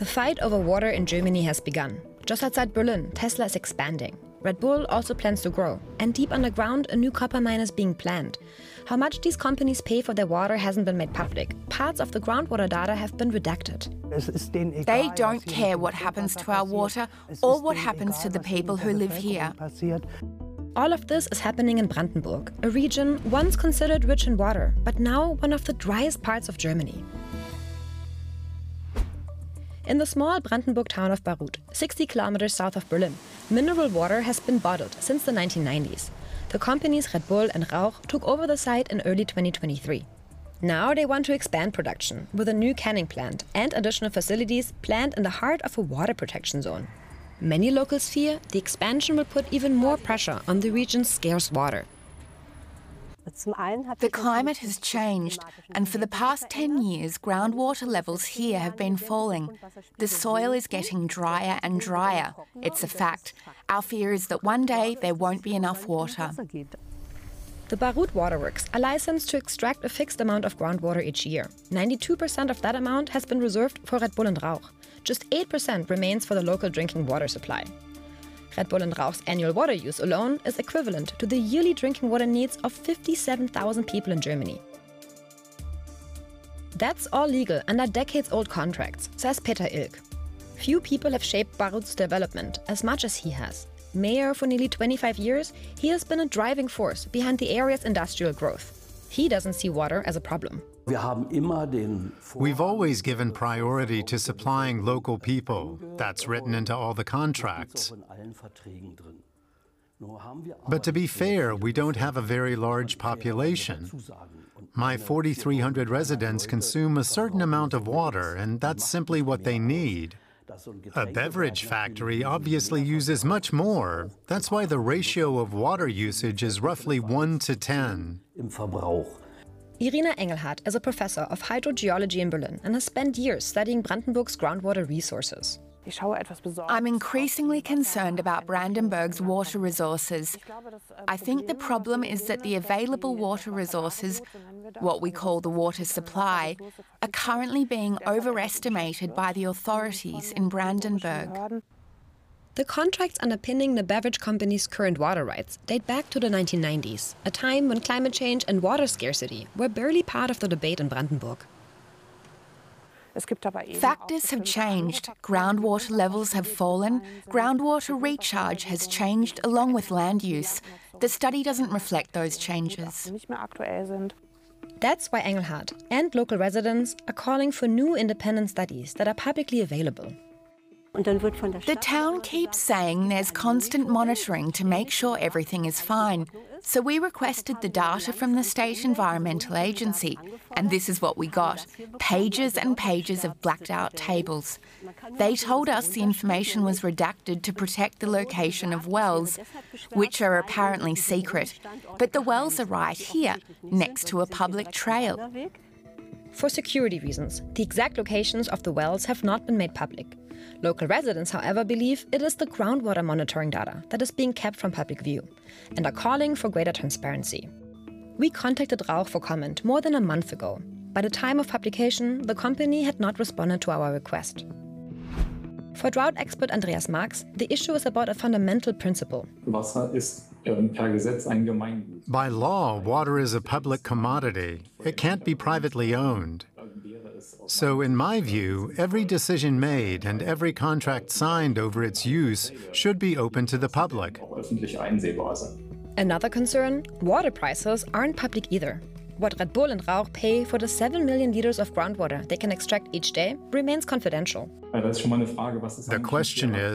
The fight over water in Germany has begun. Just outside Berlin, Tesla is expanding. Red Bull also plans to grow. And deep underground, a new copper mine is being planned. How much these companies pay for their water hasn't been made public. Parts of the groundwater data have been redacted. They don't care what happens to our water or what happens to the people who live here. All of this is happening in Brandenburg, a region once considered rich in water, but now one of the driest parts of Germany. In the small Brandenburg town of Baruth, 60 kilometers south of Berlin, mineral water has been bottled since the 1990s. The companies Red Bull and Rauch took over the site in early 2023. Now they want to expand production with a new canning plant and additional facilities planned in the heart of a water protection zone. Many locals fear the expansion will put even more pressure on the region's scarce water. The climate has changed, and for the past 10 years, groundwater levels here have been falling. The soil is getting drier and drier. It's a fact. Our fear is that one day there won't be enough water. The Baruth Waterworks are licensed to extract a fixed amount of groundwater each year. 92% of that amount has been reserved for Red Bull and Rauch. Just 8% remains for the local drinking water supply. Red Bull and Rauch's annual water use alone is equivalent to the yearly drinking water needs of 57,000 people in Germany. That's all legal under decades-old contracts, says Peter Ilk. Few people have shaped Baruth's development as much as he has. Mayor for nearly 25 years, he has been a driving force behind the area's industrial growth. He doesn't see water as a problem. We've always given priority to supplying local people. That's written into all the contracts. But to be fair, we don't have a very large population. My 4,300 residents consume a certain amount of water, and that's simply what they need. A beverage factory obviously uses much more. That's why the ratio of water usage is roughly 1 to 10. Irina Engelhardt is a professor of hydrogeology in Berlin and has spent years studying Brandenburg's groundwater resources. I'm increasingly concerned about Brandenburg's water resources. I think the problem is that the available water resources, what we call the water supply, are currently being overestimated by the authorities in Brandenburg. The contracts underpinning the beverage company's current water rights date back to the 1990s, a time when climate change and water scarcity were barely part of the debate in Brandenburg. Factors have changed. Groundwater levels have fallen. Groundwater recharge has changed along with land use. The study doesn't reflect those changes. That's why Engelhardt and local residents are calling for new independent studies that are publicly available. The town keeps saying there's constant monitoring to make sure everything is fine. So we requested the data from the State Environmental Agency, and this is what we got: pages and pages of blacked out tables. They told us the information was redacted to protect the location of wells, which are apparently secret. But the wells are right here, next to a public trail. For security reasons, the exact locations of the wells have not been made public. Local residents, however, believe it is the groundwater monitoring data that is being kept from public view and are calling for greater transparency. We contacted Rauch for comment more than a month ago. By the time of publication, the company had not responded to our request. For drought expert Andreas Marx, the issue is about a fundamental principle. By law, water is a public commodity. It can't be privately owned. So, in my view, every decision made and every contract signed over its use should be open to the public. Another concern, water prices aren't public either. What Red Bull and Rauch pay for the 7 million liters of groundwater they can extract each day remains confidential. The question is,